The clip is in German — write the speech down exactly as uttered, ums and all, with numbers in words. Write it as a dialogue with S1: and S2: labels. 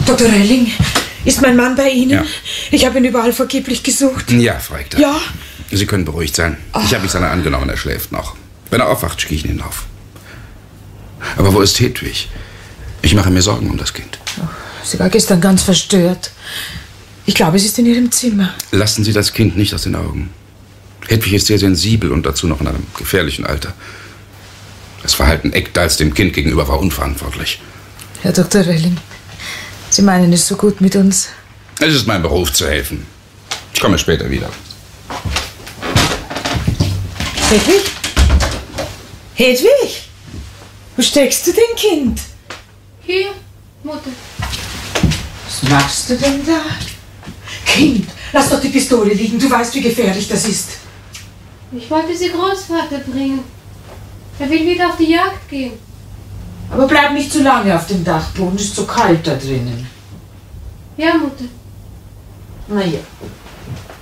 S1: Doktor Relling, ist mein Mann bei Ihnen?
S2: Ja.
S1: Ich habe ihn überall vergeblich gesucht.
S2: Ja, Frau Ekter.
S1: Ja?
S2: Sie können beruhigt sein.
S1: Oh.
S2: Ich habe mich seiner angenommen, er schläft noch. Wenn er aufwacht, schicke ich ihn hinauf. Aber wo ist Hedwig? Ich mache mir Sorgen um das Kind.
S1: Oh, sie war gestern ganz verstört. Ich glaube, es ist in ihrem Zimmer.
S2: Lassen Sie das Kind nicht aus den Augen. Hedwig ist sehr sensibel und dazu noch in einem gefährlichen Alter. Das Verhalten Ekdals dem Kind gegenüber war unverantwortlich.
S1: Herr Doktor Relling, Sie meinen es so gut mit uns?
S2: Es ist mein Beruf, zu helfen. Ich komme später wieder.
S1: Hedwig? Hedwig? Wo steckst du denn, Kind?
S3: Hier, Mutter.
S1: Was machst du denn da? Kind, lass doch die Pistole liegen. Du weißt, wie gefährlich das ist.
S3: Ich wollte sie Großvater bringen. Er will wieder auf die Jagd gehen.
S1: Aber bleib nicht zu lange auf dem Dachboden. Es ist so kalt da drinnen.
S3: Ja, Mutter.
S1: Na ja.